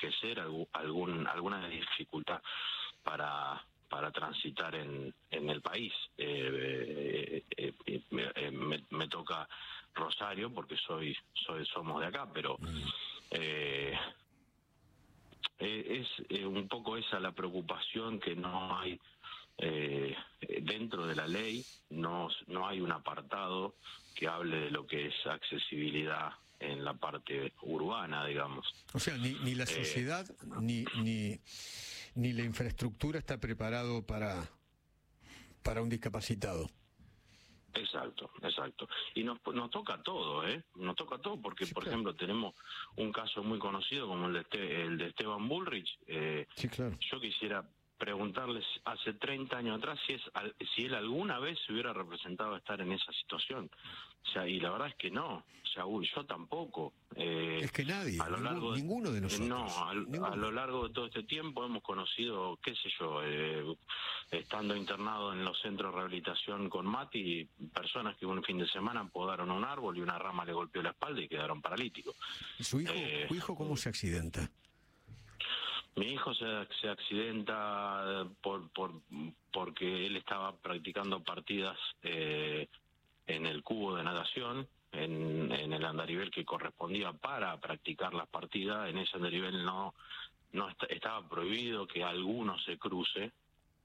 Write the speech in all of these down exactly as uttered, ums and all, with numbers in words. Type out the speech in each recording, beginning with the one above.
envejecer, algún, algún alguna dificultad para para transitar en, en el país. Eh, eh, eh, eh, me, me toca Rosario porque soy soy somos de acá, pero eh, es eh, un poco esa la preocupación, que no hay eh, dentro de la ley, no no hay un apartado que hable de lo que es accesibilidad en la parte urbana, digamos. O sea, ni, ni la sociedad eh, ni, ni ni la infraestructura está preparado para para un discapacitado. Exacto, exacto. Y nos, nos toca todo, ¿eh? Nos toca todo porque, Sí, por claro. ejemplo, tenemos un caso muy conocido como el de, este, el de Esteban Bullrich. Eh, sí, claro. Yo quisiera preguntarles hace treinta años atrás si es si él alguna vez se hubiera representado estar en esa situación. O sea, y la verdad es que no. O sea, uy, yo tampoco. Eh, es que nadie, a lo ningún, largo de, ninguno de nosotros. No, a, a lo largo de todo este tiempo hemos conocido, qué sé yo, eh, estando internado en los centros de rehabilitación con Mati, personas que un fin de semana podaron un árbol y una rama le golpeó la espalda y quedaron paralíticos. ¿Su hijo, eh, ¿su hijo cómo se accidenta? Mi hijo se, se accidenta por, por porque él estaba practicando partidas eh, en el cubo de natación, en, en el andarivel que correspondía para practicar las partidas. En ese andarivel no no est- estaba prohibido que alguno se cruce,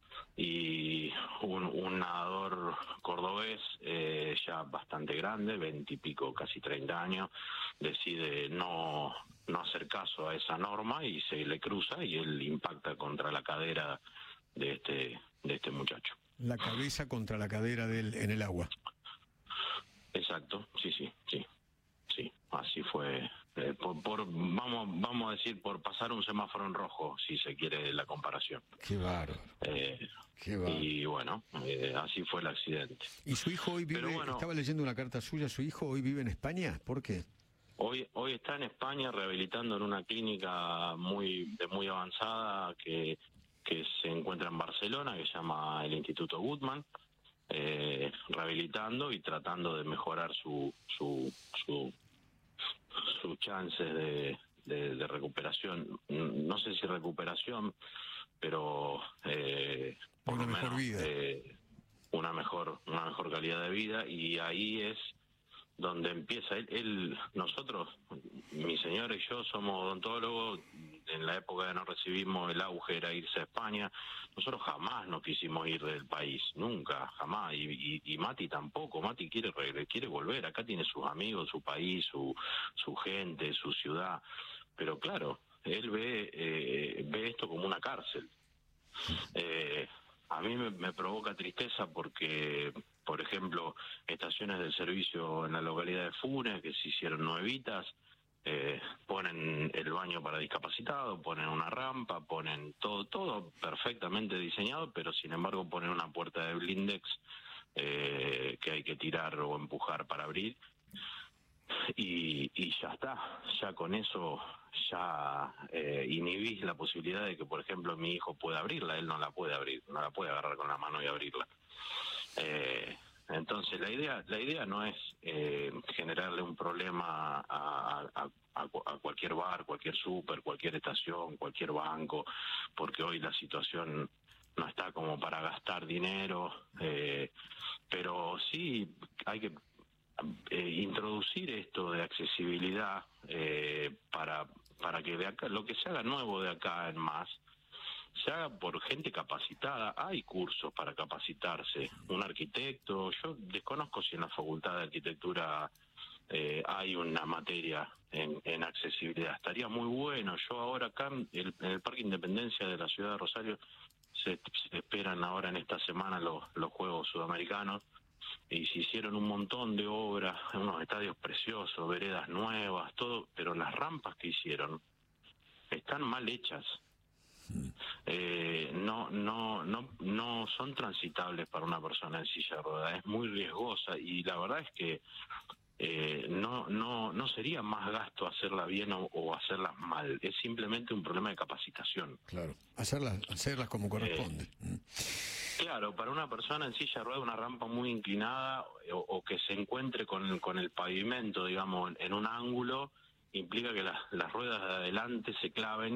y un, un nadador cordobés eh, ya bastante grande, veintipico, casi treinta años, decide no no hacer caso a esa norma y se le cruza y él impacta contra la cadera de este de este muchacho. La cabeza contra la cadera del en el agua. Exacto, sí, sí, sí, sí, así fue. Eh, por, por vamos vamos a decir por pasar un semáforo en rojo, si se quiere la comparación. Qué bárbaro. Eh, Qué bárbaro. y bueno, eh, así fue el accidente. ¿Y su hijo hoy vive? Pero bueno, estaba leyendo una carta suya. ¿Su hijo hoy vive en España? ¿Por qué? Hoy hoy está en España rehabilitando en una clínica muy de muy avanzada que que se encuentra en Barcelona, que se llama el Instituto Guttmann, eh, rehabilitando y tratando de mejorar su su su sus chances de, de, de recuperación. No sé si recuperación, pero eh, por una lo mejor menos vida. Eh, una mejor una mejor calidad de vida, y ahí es donde empieza él, él nosotros, mi señora y yo somos odontólogos. En la época que nos recibimos el auge era irse a España. Nosotros jamás nos quisimos ir del país, nunca, jamás, y, y, y Mati tampoco. Mati quiere quiere volver, acá tiene sus amigos, su país, su su gente, su ciudad, pero claro, él ve eh, ve esto como una cárcel. Eh, a mí me, me provoca tristeza porque, por ejemplo, estaciones de servicio en la localidad de Funes que se hicieron nuevitas, eh, ponen el baño para discapacitados, ponen una rampa, ponen todo todo perfectamente diseñado, pero sin embargo ponen una puerta de blindex eh, que hay que tirar o empujar para abrir. Y, y ya está, ya con eso ya eh, inhibís la posibilidad de que, por ejemplo, mi hijo pueda abrirla. Él no la puede abrir, no la puede agarrar con la mano y abrirla. Eh, entonces la idea la idea no es eh, generarle un problema a, a, a, a cualquier bar, cualquier súper, cualquier estación, cualquier banco, porque hoy la situación no está como para gastar dinero, eh, pero sí hay que Eh, introducir esto de accesibilidad eh, para para que de acá lo que se haga nuevo de acá en más se haga por gente capacitada. Hay cursos para capacitarse. Un arquitecto, yo desconozco si en la Facultad de Arquitectura eh, hay una materia en, en accesibilidad. Estaría muy bueno. Yo ahora acá en el, en el Parque Independencia de la ciudad de Rosario se, se esperan ahora en esta semana los los Juegos Sudamericanos, y se hicieron un montón de obras, unos estadios preciosos, veredas nuevas, todo, pero las rampas que hicieron están mal hechas. Eh, no, no, no, no son transitables para una persona en silla de ruedas. Es muy riesgosa y la verdad es que eh, no, no, no sería más gasto hacerla bien o, o hacerlas mal. Es simplemente un problema de capacitación. Claro, hacerlas, hacerlas como corresponde. Eh, Claro, para una persona en silla de ruedas, una rampa muy inclinada o, o que se encuentre con, con el pavimento, digamos, en un ángulo, implica que las, las ruedas de adelante se claven